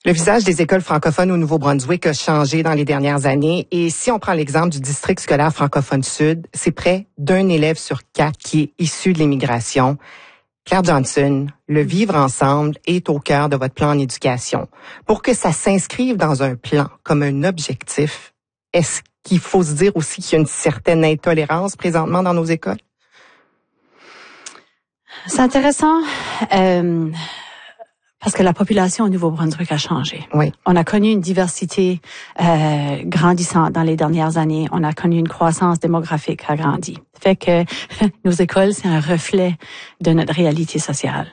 Le visage des écoles francophones au Nouveau-Brunswick a changé dans les dernières années. Et si on prend l'exemple du district scolaire francophone sud, c'est près d'un élève sur 4 qui est issu de l'immigration. Claire Johnson, le vivre ensemble est au cœur de votre plan en éducation. Pour que ça s'inscrive dans un plan comme un objectif, est-ce qu'il faut se dire aussi qu'il y a une certaine intolérance présentement dans nos écoles? C'est intéressant. Parce que la population au Nouveau-Brunswick a changé. Oui. On a connu une diversité grandissante dans les dernières années. On a connu une croissance démographique agrandie. Fait que nos écoles, c'est un reflet de notre réalité sociale.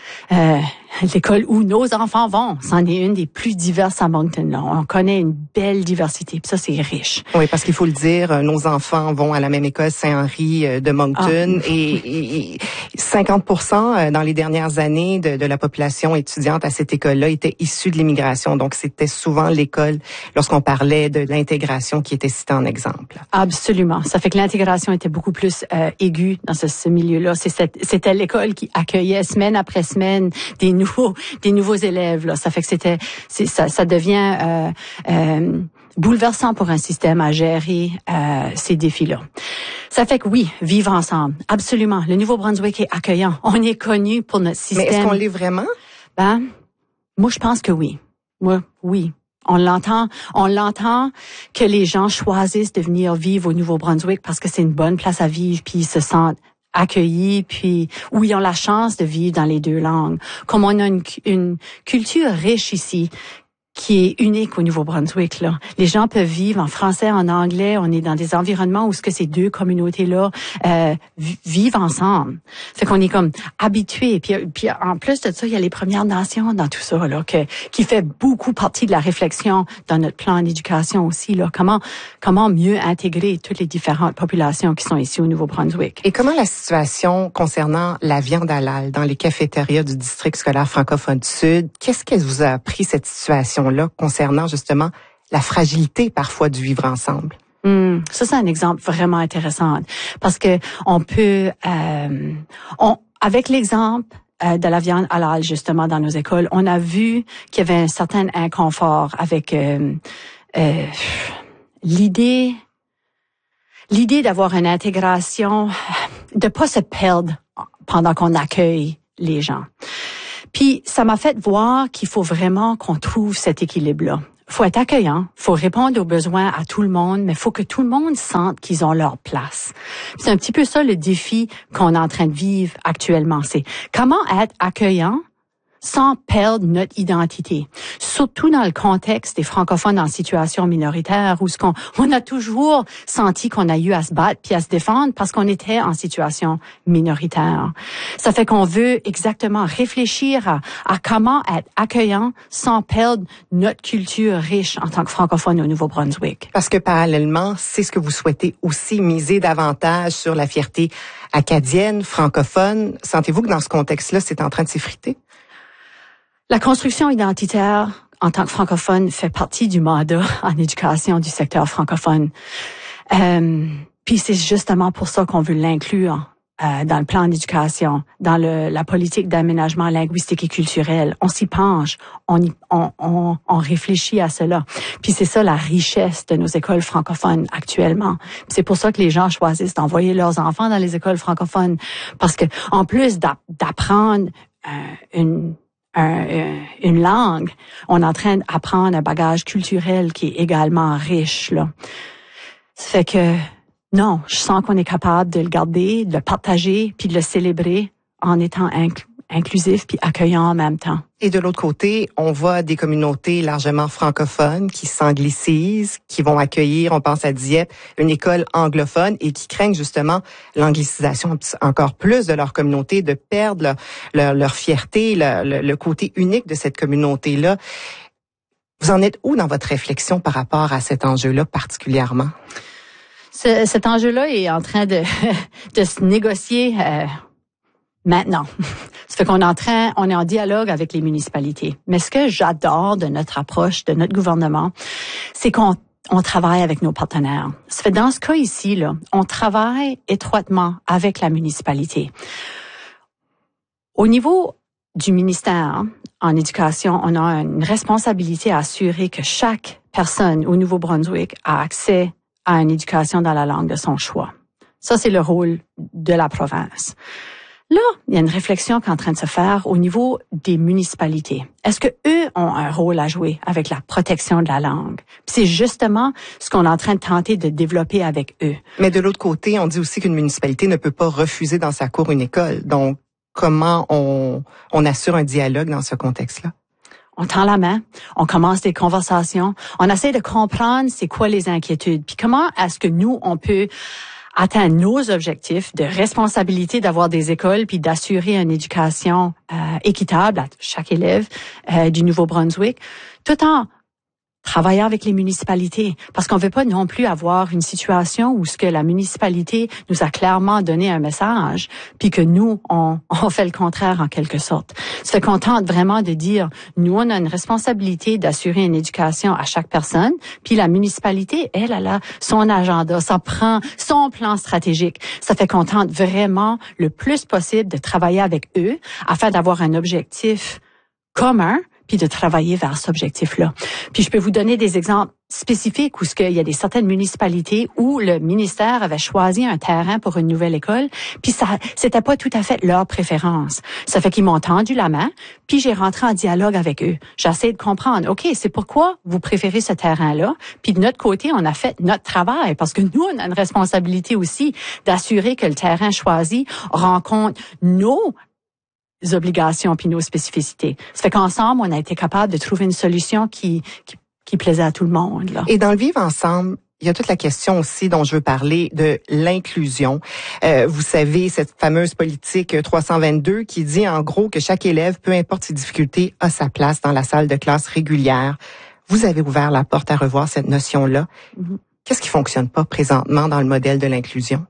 L'école où nos enfants vont, c'en est une des plus diverses à Moncton. Là. On connaît une belle diversité, puis ça, c'est riche. Oui, parce qu'il faut le dire, nos enfants vont à la même école Saint-Henri de Moncton et 50% dans les dernières années de la population étudiante à cette école-là était issue de l'immigration. Donc, c'était souvent l'école, lorsqu'on parlait de l'intégration, qui était citée en exemple. Absolument. Ça fait que l'intégration était beaucoup plus aiguë dans ce milieu-là. C'était l'école qui accueillait semaine après semaine des nouveaux élèves. Là. Ça fait que ça devient bouleversant pour un système à gérer ces défis-là. Ça fait que oui, vivre ensemble, absolument. Le Nouveau-Brunswick est accueillant. On est connu pour notre système. Mais est-ce qu'on l'est vraiment? Moi, je pense que oui. Moi, oui. On l'entend que les gens choisissent de venir vivre au Nouveau-Brunswick parce que c'est une bonne place à vivre, puis ils se sentent accueillis, puis où ils ont la chance de vivre dans les deux langues. Comme on a une culture riche ici, qui est unique au Nouveau-Brunswick, là. Les gens peuvent vivre en français, en anglais. On est dans des environnements où ce que ces deux communautés-là vivent ensemble. Fait qu'on est comme habitués. Puis en plus de ça, il y a les Premières Nations dans tout ça, là, qui fait beaucoup partie de la réflexion dans notre plan d'éducation aussi, là. Comment mieux intégrer toutes les différentes populations qui sont ici au Nouveau-Brunswick. Et comment la situation concernant la viande halal dans les cafétérias du district scolaire francophone sud, qu'est-ce qu'elle vous a appris cette situation là concernant justement la fragilité parfois du vivre ensemble? Ça, c'est un exemple vraiment intéressant parce que on peut, avec l'exemple de la viande halal justement dans nos écoles, on a vu qu'il y avait un certain inconfort avec l'idée d'avoir une intégration, de pas se perdre pendant qu'on accueille les gens. Puis ça m'a fait voir qu'il faut vraiment qu'on trouve cet équilibre-là. Faut être accueillant, faut répondre aux besoins à tout le monde, mais faut que tout le monde sente qu'ils ont leur place. C'est un petit peu ça le défi qu'on est en train de vivre actuellement. C'est comment être accueillant sans perdre notre identité. Surtout dans le contexte des francophones en situation minoritaire où on a toujours senti qu'on a eu à se battre puis à se défendre parce qu'on était en situation minoritaire. Ça fait qu'on veut exactement réfléchir à comment être accueillant sans perdre notre culture riche en tant que francophone au Nouveau-Brunswick. Parce que parallèlement, c'est ce que vous souhaitez aussi, miser davantage sur la fierté acadienne, francophone. Sentez-vous que dans ce contexte-là, c'est en train de s'effriter? La construction identitaire en tant que francophone fait partie du mandat en éducation du secteur francophone. Puis c'est justement pour ça qu'on veut l'inclure dans le plan d'éducation, dans la politique d'aménagement linguistique et culturel. On s'y penche, on réfléchit à cela. Puis c'est ça la richesse de nos écoles francophones actuellement. Puis c'est pour ça que les gens choisissent d'envoyer leurs enfants dans les écoles francophones, parce que en plus d'apprendre une langue, on est en train d'apprendre un bagage culturel qui est également riche, là. Ça fait que, non, je sens qu'on est capable de le garder, de le partager, puis de le célébrer en étant inclusif puis accueillant en même temps. Et de l'autre côté, on voit des communautés largement francophones qui s'anglicisent, qui vont accueillir, on pense à Dieppe, une école anglophone et qui craignent justement l'anglicisation encore plus de leur communauté, de perdre leur fierté, le côté unique de cette communauté-là. Vous en êtes où dans votre réflexion par rapport à cet enjeu-là particulièrement? Cet enjeu-là est en train de se négocier maintenant. Ça fait qu'on est en dialogue avec les municipalités. Mais ce que j'adore de notre approche, de notre gouvernement, c'est qu'on travaille avec nos partenaires. Ça fait dans ce cas ici, là, on travaille étroitement avec la municipalité. Au niveau du ministère en éducation, on a une responsabilité à assurer que chaque personne au Nouveau-Brunswick a accès à une éducation dans la langue de son choix. Ça, c'est le rôle de la province. Là, il y a une réflexion qui est en train de se faire au niveau des municipalités. Est-ce que eux ont un rôle à jouer avec la protection de la langue? Puis c'est justement ce qu'on est en train de tenter de développer avec eux. Mais de l'autre côté, on dit aussi qu'une municipalité ne peut pas refuser dans sa cour une école. Donc, comment on assure un dialogue dans ce contexte-là? On tend la main, on commence des conversations, on essaie de comprendre c'est quoi les inquiétudes, puis comment est-ce que nous, on peut atteindre nos objectifs de responsabilité d'avoir des écoles puis d'assurer une éducation équitable à chaque élève du Nouveau-Brunswick, tout en travaillant avec les municipalités, parce qu'on veut pas non plus avoir une situation où ce que la municipalité nous a clairement donné un message, puis que nous, on fait le contraire en quelque sorte. Ça fait qu'on tente vraiment de dire, nous, on a une responsabilité d'assurer une éducation à chaque personne, puis la municipalité, elle a son agenda, ça prend son plan stratégique. Ça fait qu'on tente vraiment le plus possible de travailler avec eux afin d'avoir un objectif commun, puis de travailler vers cet objectif-là. Puis je peux vous donner des exemples spécifiques où il y a des certaines municipalités où le ministère avait choisi un terrain pour une nouvelle école, puis ça c'était pas tout à fait leur préférence. Ça fait qu'ils m'ont tendu la main, puis j'ai rentré en dialogue avec eux. J'essaie de comprendre, OK, c'est pourquoi vous préférez ce terrain-là, puis de notre côté, on a fait notre travail, parce que nous, on a une responsabilité aussi d'assurer que le terrain choisi rencontre nos obligations puis nos spécificités. Ça fait qu'ensemble, on a été capable de trouver une solution qui plaisait à tout le monde, là. Et dans le vivre ensemble, il y a toute la question aussi dont je veux parler de l'inclusion. Vous savez, cette fameuse politique 322 qui dit en gros que chaque élève, peu importe ses difficultés, a sa place dans la salle de classe régulière. Vous avez ouvert la porte à revoir cette notion-là. Mm-hmm. Qu'est-ce qui fonctionne pas présentement dans le modèle de l'inclusion?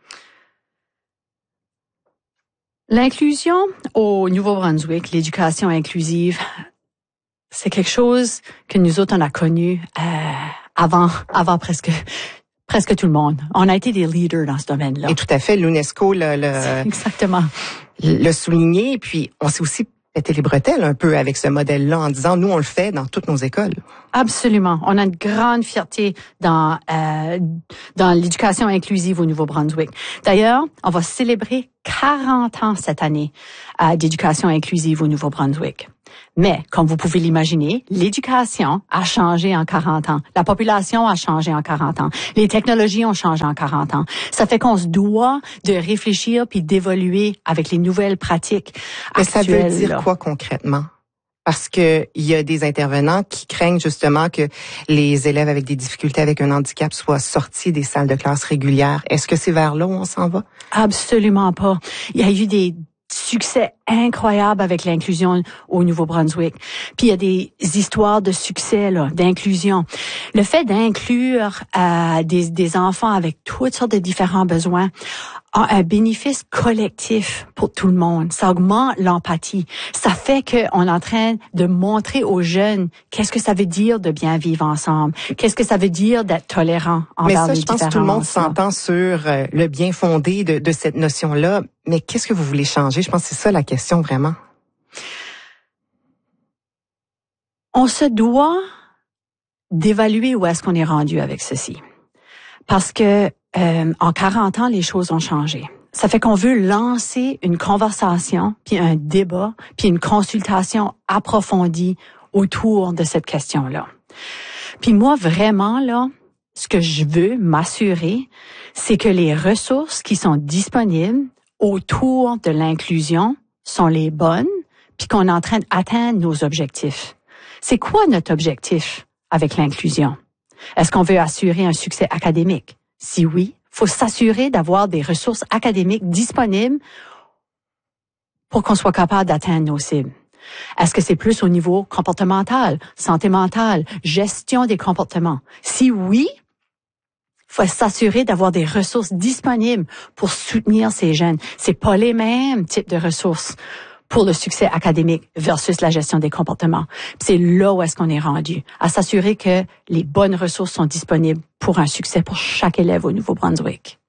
L'inclusion au Nouveau-Brunswick, l'éducation inclusive, c'est quelque chose que nous autres, on a connu avant presque tout le monde. On a été des leaders dans ce domaine-là. Et tout à fait, l'UNESCO exactement le souligné. Et puis, on s'est aussi pété les bretelles un peu avec ce modèle-là en disant, nous, on le fait dans toutes nos écoles. Absolument. On a une grande fierté dans l'éducation inclusive au Nouveau-Brunswick. D'ailleurs, on va célébrer 40 ans cette année d'éducation inclusive au Nouveau-Brunswick. Mais, comme vous pouvez l'imaginer, l'éducation a changé en 40 ans. La population a changé en 40 ans. Les technologies ont changé en 40 ans. Ça fait qu'on se doit de réfléchir puis d'évoluer avec les nouvelles pratiques Mais actuelles. Ça veut dire quoi concrètement? Parce que il y a des intervenants qui craignent justement que les élèves avec des difficultés avec un handicap soient sortis des salles de classe régulières. Est-ce que c'est vers là où on s'en va? Absolument pas. Il y a eu des succès incroyable avec l'inclusion au Nouveau-Brunswick. Puis il y a des histoires de succès là, d'inclusion. Le fait d'inclure des enfants avec toutes sortes de différents besoins a un bénéfice collectif pour tout le monde. Ça augmente l'empathie. Ça fait qu'on est en train de montrer aux jeunes qu'est-ce que ça veut dire de bien vivre ensemble. Qu'est-ce que ça veut dire d'être tolérant envers les différences. Mais ça, je pense que tout le monde s'entend sur le bien fondé de cette notion-là. Mais qu'est-ce que vous voulez changer? Je pense que c'est ça la question vraiment. On se doit d'évaluer où est-ce qu'on est rendu avec ceci. Parce que en 40 ans, les choses ont changé. Ça fait qu'on veut lancer une conversation, puis un débat, puis une consultation approfondie autour de cette question-là. Puis moi, vraiment, là, ce que je veux m'assurer, c'est que les ressources qui sont disponibles autour de l'inclusion sont les bonnes, puis qu'on est en train d'atteindre nos objectifs. C'est quoi notre objectif avec l'inclusion? Est-ce qu'on veut assurer un succès académique? Si oui, il faut s'assurer d'avoir des ressources académiques disponibles pour qu'on soit capable d'atteindre nos cibles. Est-ce que c'est plus au niveau comportemental, santé mentale, gestion des comportements? Si oui, il faut s'assurer d'avoir des ressources disponibles pour soutenir ces jeunes. C'est pas les mêmes types de ressources pour le succès académique versus la gestion des comportements. C'est là où est-ce qu'on est rendu, à s'assurer que les bonnes ressources sont disponibles pour un succès pour chaque élève au Nouveau-Brunswick.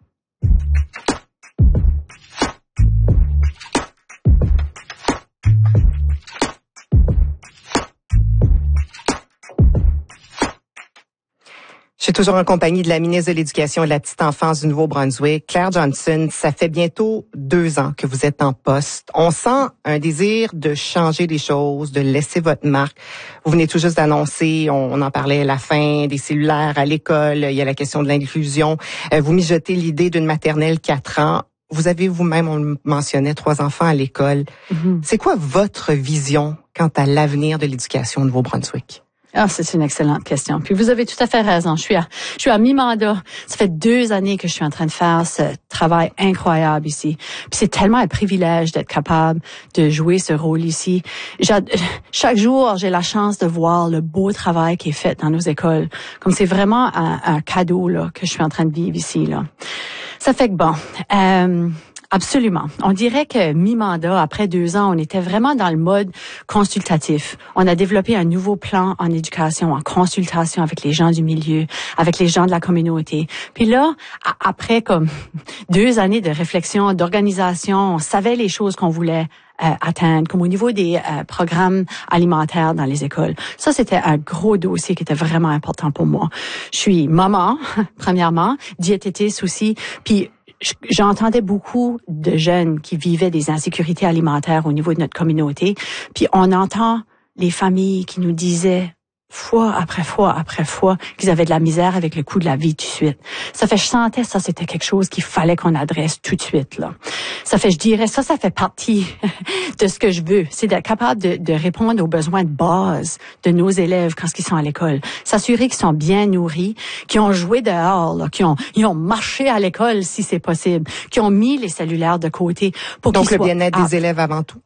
Toujours en compagnie de la ministre de l'Éducation et de la petite enfance du Nouveau-Brunswick, Claire Johnson. Ça fait bientôt 2 ans que vous êtes en poste. On sent un désir de changer les choses, de laisser votre marque. Vous venez tout juste d'annoncer, on en parlait, la fin des cellulaires à l'école. Il y a la question de l'inclusion. Vous mijotez l'idée d'une maternelle 4 ans. Vous avez vous-même, on le mentionnait, 3 enfants à l'école. Mm-hmm. C'est quoi votre vision quant à l'avenir de l'éducation au Nouveau-Brunswick? Ah, c'est une excellente question. Puis vous avez tout à fait raison. Je suis à mi-mandat. Ça fait 2 années que je suis en train de faire ce travail incroyable ici. Puis c'est tellement un privilège d'être capable de jouer ce rôle ici. Chaque jour, j'ai la chance de voir le beau travail qui est fait dans nos écoles. Comme c'est vraiment un cadeau là que je suis en train de vivre ici là. Ça fait que bon. Absolument. On dirait que mi-mandat, après 2 ans, on était vraiment dans le mode consultatif. On a développé un nouveau plan en éducation, en consultation avec les gens du milieu, avec les gens de la communauté. Puis là, après comme 2 années de réflexion, d'organisation, on savait les choses qu'on voulait atteindre, comme au niveau des programmes alimentaires dans les écoles. Ça, c'était un gros dossier qui était vraiment important pour moi. Je suis maman, premièrement, diététiste aussi, puis j'entendais beaucoup de jeunes qui vivaient des insécurités alimentaires au niveau de notre communauté. Puis on entend les familles qui nous disaient fois après fois qu'ils avaient de la misère avec le coût de la vie tout de suite. Ça fait, je sentais ça, c'était quelque chose qu'il fallait qu'on adresse tout de suite, là. Ça fait, je dirais, ça fait partie de ce que je veux. C'est d'être capable de répondre aux besoins de base de nos élèves quand ils sont à l'école. S'assurer qu'ils sont bien nourris, qu'ils ont joué dehors, là, ils ont marché à l'école si c'est possible, qu'ils ont mis les cellulaires de côté pour qu'ils soient... Donc le bien-être des élèves avant tout?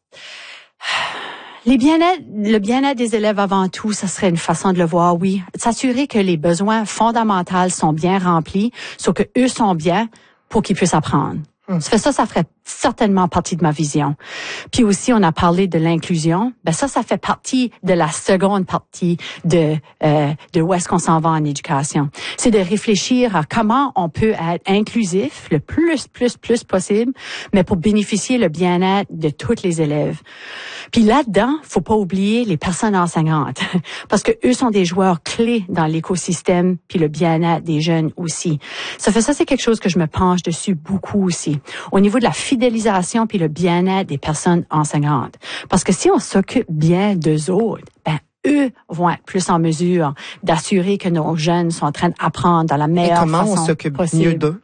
Le bien-être des élèves avant tout, ça serait une façon de le voir, oui. S'assurer que les besoins fondamentaux sont bien remplis, sauf que eux sont bien pour qu'ils puissent apprendre. Ça ferait certainement partie de ma vision. Puis aussi, on a parlé de l'inclusion. Ben ça fait partie de la seconde partie de où est-ce qu'on s'en va en éducation. C'est de réfléchir à comment on peut être inclusif le plus possible, mais pour bénéficier le bien-être de tous les élèves. Puis là-dedans, faut pas oublier les personnes enseignantes, parce que eux sont des joueurs clés dans l'écosystème, puis le bien-être des jeunes aussi. Ça, c'est quelque chose que je me penche dessus beaucoup aussi. Au niveau de la fidélisation puis le bien-être des personnes enseignantes. Parce que si on s'occupe bien d'eux autres, ben eux vont être plus en mesure d'assurer que nos jeunes sont en train d'apprendre dans la meilleure façon possible. Et comment on s'occupe mieux d'eux?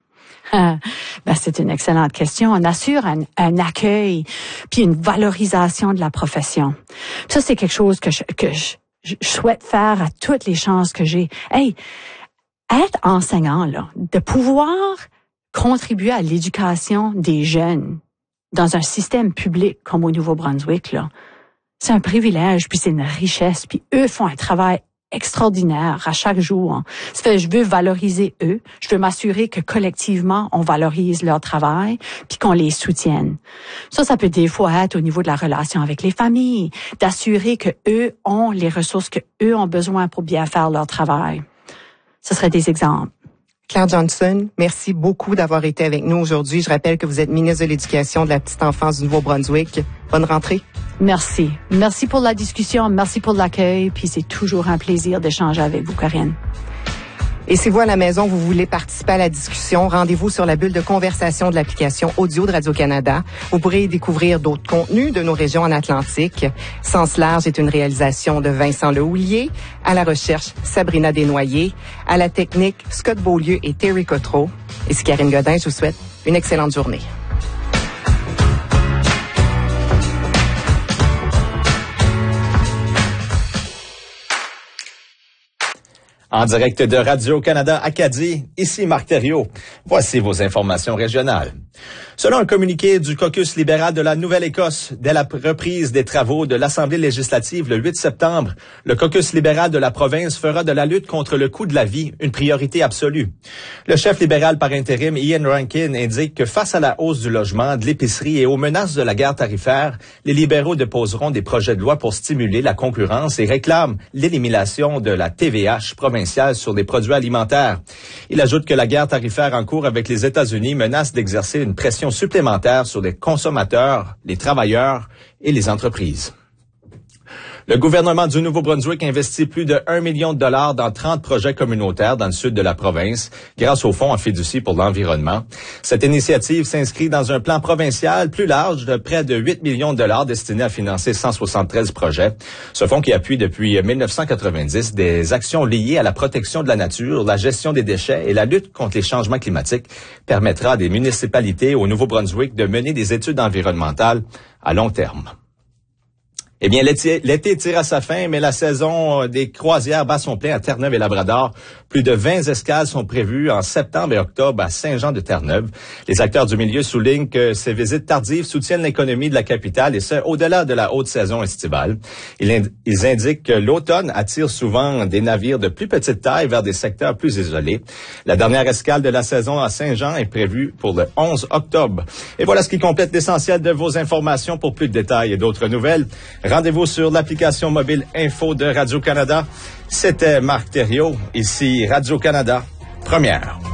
C'est une excellente question. On assure un accueil puis une valorisation de la profession. Ça, c'est quelque chose que je souhaite faire à toutes les chances que j'ai. Hey, être enseignant, là, de pouvoir contribuer à l'éducation des jeunes dans un système public comme au Nouveau-Brunswick, là, c'est un privilège, puis c'est une richesse, puis eux font un travail extraordinaire à chaque jour. Hein. Ça fait, je veux valoriser eux, je veux m'assurer que collectivement, on valorise leur travail, puis qu'on les soutienne. Ça peut des fois être au niveau de la relation avec les familles, d'assurer que eux ont les ressources que eux ont besoin pour bien faire leur travail. Ce seraient des exemples. Claire Johnson, merci beaucoup d'avoir été avec nous aujourd'hui. Je rappelle que vous êtes ministre de l'Éducation de la petite enfance du Nouveau-Brunswick. Bonne rentrée. Merci. Merci pour la discussion, merci pour l'accueil, puis c'est toujours un plaisir d'échanger avec vous, Karine. Et si vous, à la maison, vous voulez participer à la discussion, rendez-vous sur la bulle de conversation de l'application audio de Radio-Canada. Vous pourrez y découvrir d'autres contenus de nos régions en Atlantique. Sens large est une réalisation de Vincent Lehouillier. À la recherche, Sabrina Desnoyers. À la technique, Scott Beaulieu et Terry Cotreau. Et c'est Karine Godin, je vous souhaite une excellente journée. En direct de Radio-Canada Acadie, ici Marc Thériault. Voici vos informations régionales. Selon un communiqué du caucus libéral de la Nouvelle-Écosse, dès la reprise des travaux de l'Assemblée législative le 8 septembre, le caucus libéral de la province fera de la lutte contre le coût de la vie une priorité absolue. Le chef libéral par intérim, Ian Rankin, indique que face à la hausse du logement, de l'épicerie et aux menaces de la guerre tarifaire, les libéraux déposeront des projets de loi pour stimuler la concurrence et réclament l'élimination de la TVH provinciale sur les produits alimentaires. Il ajoute que la guerre tarifaire en cours avec les États-Unis menace d'exercer une pression supplémentaire sur les consommateurs, les travailleurs et les entreprises. Le gouvernement du Nouveau-Brunswick investit plus de 1 million de dollars dans 30 projets communautaires dans le sud de la province, grâce au Fonds en fiducie pour l'environnement. Cette initiative s'inscrit dans un plan provincial plus large de près de 8 millions de dollars destinés à financer 173 projets. Ce fonds qui appuie depuis 1990 des actions liées à la protection de la nature, la gestion des déchets et la lutte contre les changements climatiques permettra à des municipalités au Nouveau-Brunswick de mener des études environnementales à long terme. Eh bien, l'été tire à sa fin, mais la saison des croisières bat son plein à Terre-Neuve et Labrador. Plus de 20 escales sont prévues en septembre et octobre à Saint-Jean-de-Terre-Neuve. Les acteurs du milieu soulignent que ces visites tardives soutiennent l'économie de la capitale et ce, au-delà de la haute saison estivale. Ils indiquent que l'automne attire souvent des navires de plus petite taille vers des secteurs plus isolés. La dernière escale de la saison à Saint-Jean est prévue pour le 11 octobre. Et voilà ce qui complète l'essentiel de vos informations. Pour plus de détails et d'autres nouvelles, rendez-vous sur l'application mobile Info de Radio-Canada. C'était Marc Thériault, ici Radio-Canada, première.